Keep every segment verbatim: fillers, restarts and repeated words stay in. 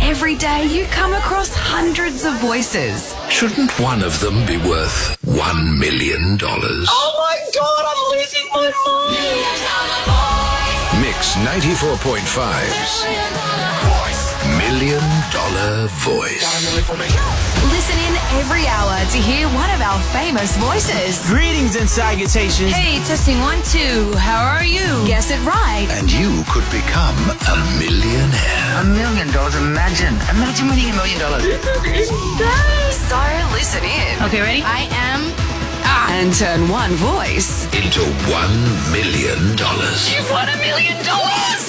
Every day you come across hundreds of voices. Shouldn't one of them be worth one million dollars? Oh my God, I'm losing my mind. Mix ninety-four point five's Million Dollar Voice. Listen in every hour to hear one of our famous voices. Greetings and salutations. Hey, testing one, two. How are you? Guess it right. And you could become a millionaire. A million dollars, imagine. Imagine winning a million dollars. So listen in. Okay, ready? I am... Ah. And turn one voice into one million dollars. You've won a million dollars!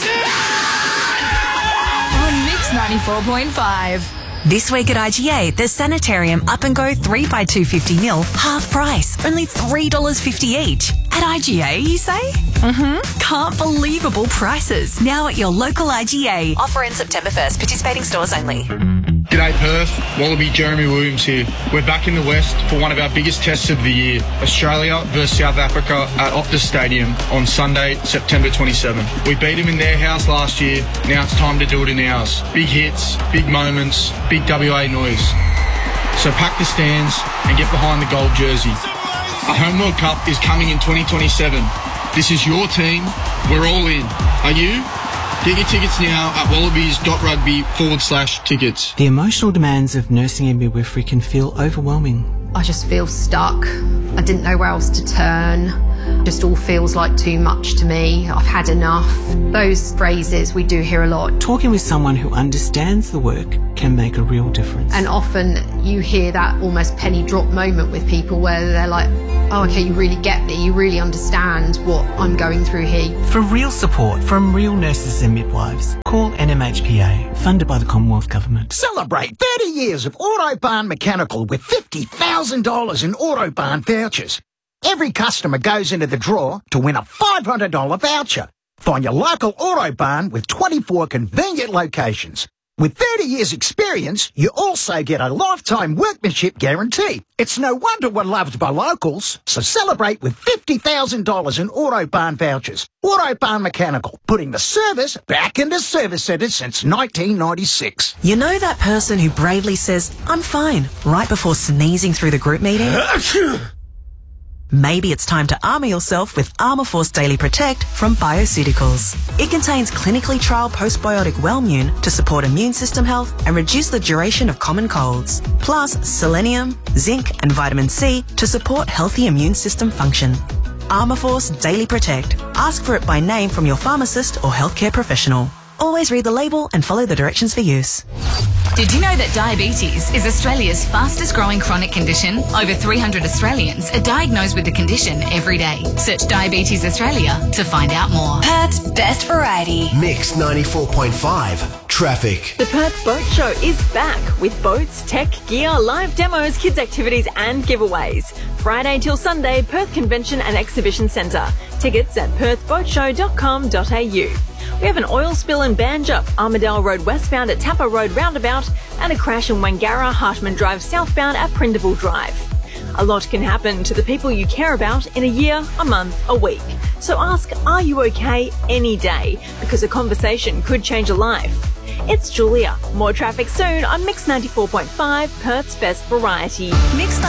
On Mix ninety-four point five. This week at I G A, the Sanitarium Up and Go three by two fifty mil, half price, only three dollars fifty each. At I G A, you say? Mm-hmm. Can't believable prices. Now at your local I G A. Offer in September first. Participating stores only. G'day Perth, Wallaby Jeremy Williams here. We're back in the West for one of our biggest tests of the year, Australia versus South Africa at Optus Stadium on Sunday, September twenty-seventh. We beat them in their house last year, now it's time to do it in ours. Big hits, big moments, big W A noise. So pack the stands and get behind the gold jersey. A Home World Cup is coming in twenty twenty-seven. This is your team, we're all in. Are you? Get your tickets now at wallabies.rugby forward slash tickets. The emotional demands of nursing and midwifery can feel overwhelming. I just feel stuck. I didn't know where else to turn. Just all feels like too much to me. I've had enough. Those phrases we do hear a lot. Talking with someone who understands the work can make a real difference. And often you hear that almost penny drop moment with people where they're like, oh, okay, you really get me. You really understand what I'm going through here. For real support from real nurses and midwives, call N M H P A, funded by the Commonwealth Government. Celebrate thirty years of Autobahn Mechanical with fifty thousand dollars in Autobahn vouchers. Every customer goes into the draw to win a five hundred dollars voucher. Find your local Autobahn with twenty-four convenient locations. With thirty years experience, you also get a lifetime workmanship guarantee. It's no wonder we're loved by locals. So celebrate with fifty thousand dollars in Autobahn vouchers. Autobahn Mechanical, putting the service back into service centres since nineteen ninety-six. You know that person who bravely says, I'm fine, right before sneezing through the group meeting? Maybe it's time to armour yourself with Armour Force Daily Protect from Bioceuticals. It contains clinically trialled postbiotic Wellmune to support immune system health and reduce the duration of common colds, plus selenium, zinc and vitamin C to support healthy immune system function. Armour Force Daily Protect. Ask for it by name from your pharmacist or healthcare professional. Always read the label and follow the directions for use. Did you know that diabetes is Australia's fastest growing chronic condition? Over three hundred Australians are diagnosed with the condition every day. Search Diabetes Australia to find out more. Perth's best variety. Mix ninety-four point five. Traffic. The Perth Boat Show is back with boats, tech, gear, live demos, kids activities and giveaways. Friday till Sunday, Perth Convention and Exhibition Centre. Tickets at perth boat show dot com dot a u. We have an oil spill in Banjup, Armadale Road westbound at Tapper Road roundabout, and a crash in Wangara, Hartman Drive southbound at Prindiville Drive. A lot can happen to the people you care about in a year, a month, a week. So ask, are you okay any day? Because a conversation could change a life. It's Julia. More traffic soon on Mix ninety-four point five, Perth's best variety. Mix